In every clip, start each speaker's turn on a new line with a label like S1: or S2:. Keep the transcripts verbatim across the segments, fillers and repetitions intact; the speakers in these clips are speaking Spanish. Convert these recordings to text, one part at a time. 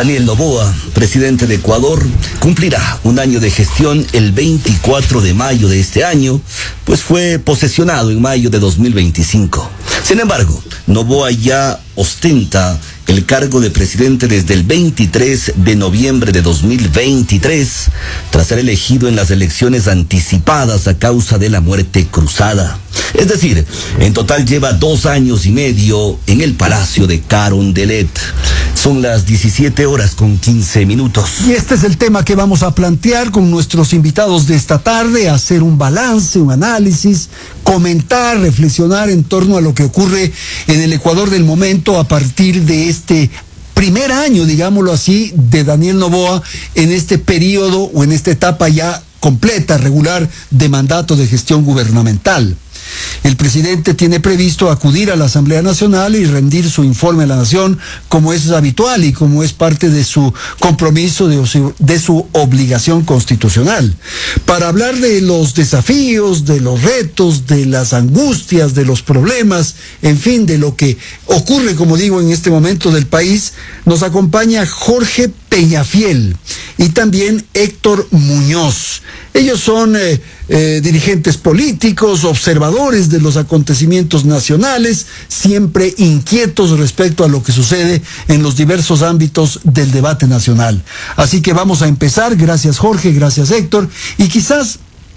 S1: Daniel Noboa, presidente de Ecuador, cumplirá un año de gestión el veinticuatro de mayo de este año, pues fue posesionado en mayo de dos mil veinticinco. Sin embargo, Noboa ya ostenta el cargo de presidente desde el veintitrés de noviembre de dos mil veintitrés, tras ser elegido en las elecciones anticipadas a causa de la muerte cruzada. Es decir, en total lleva dos años y medio en el Palacio de Carondelet. Son las diecisiete horas con quince minutos.
S2: Y este es el tema que vamos a plantear con nuestros invitados de esta tarde, hacer un balance, un análisis, comentar, reflexionar en torno a lo que ocurre en el Ecuador del momento a partir de este primer año, digámoslo así, de Daniel Noboa en este periodo o en esta etapa ya completa, regular, de mandato de gestión gubernamental. El presidente tiene previsto acudir a la Asamblea Nacional y rendir su informe a la Nación, como es habitual y como es parte de su compromiso, de su, de su obligación constitucional, para hablar de los desafíos, de los retos, de las angustias, de los problemas, en fin, de lo que ocurre, como digo, en este momento del país. Nos acompaña Jorge Peñafiel y también Héctor Muñoz. Ellos son eh, eh, dirigentes políticos, observadores de los acontecimientos nacionales, siempre inquietos respecto a lo que sucede en los diversos ámbitos del debate nacional. Así que vamos a empezar. Gracias, Jorge, gracias, Héctor. Y quizás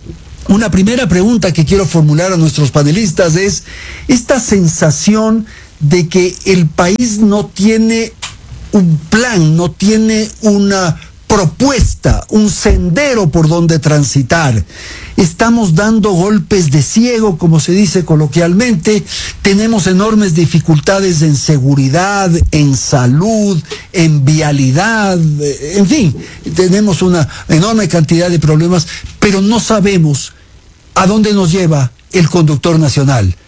S2: una primera pregunta que quiero formular a nuestros panelistas es esta sensación de que el país no tiene un plan, no tiene una propuesta, un sendero por donde transitar. Estamos dando golpes de ciego, como se dice coloquialmente. Tenemos enormes dificultades en seguridad, en salud, en vialidad, en fin, tenemos una enorme cantidad de problemas, pero no sabemos a dónde nos lleva el conductor nacional.